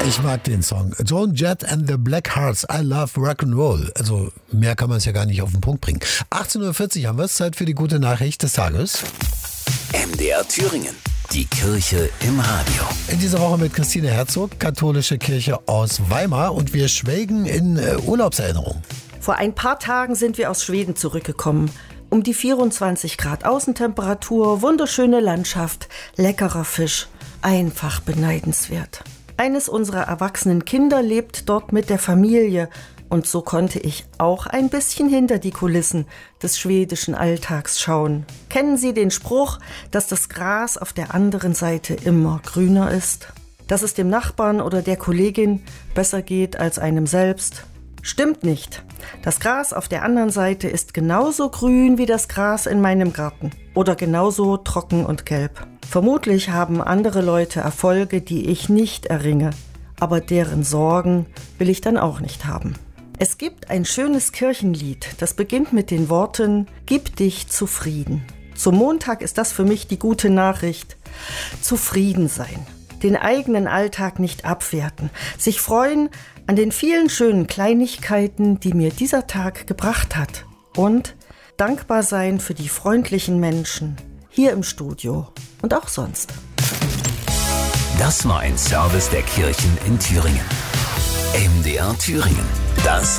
Ich mag den Song. Joan Jett and the Black Hearts. I love rock and roll. Also mehr kann man es ja gar nicht auf den Punkt bringen. 18.40 Uhr haben wir es. Zeit für die gute Nachricht des Tages. MDR Thüringen. Die Kirche im Radio. In dieser Woche mit Christine Herzog, katholische Kirche aus Weimar. Und wir schwelgen in Urlaubserinnerungen. Vor ein paar Tagen sind wir aus Schweden zurückgekommen. Um die 24 Grad Außentemperatur, wunderschöne Landschaft, leckerer Fisch. Einfach beneidenswert. Eines unserer erwachsenen Kinder lebt dort mit der Familie. Und so konnte ich auch ein bisschen hinter die Kulissen des schwedischen Alltags schauen. Kennen Sie den Spruch, dass das Gras auf der anderen Seite immer grüner ist? Dass es dem Nachbarn oder der Kollegin besser geht als einem selbst? Stimmt nicht. Das Gras auf der anderen Seite ist genauso grün wie das Gras in meinem Garten oder genauso trocken und gelb. Vermutlich haben andere Leute Erfolge, die ich nicht erringe, aber deren Sorgen will ich dann auch nicht haben. Es gibt ein schönes Kirchenlied, das beginnt mit den Worten: Gib dich zufrieden. Zum Montag ist das für mich die gute Nachricht. Zufrieden sein. Den eigenen Alltag nicht abwerten, sich freuen an den vielen schönen Kleinigkeiten, die mir dieser Tag gebracht hat und dankbar sein für die freundlichen Menschen hier im Studio und auch sonst. Das war ein Service der Kirchen in Thüringen. MDR Thüringen, das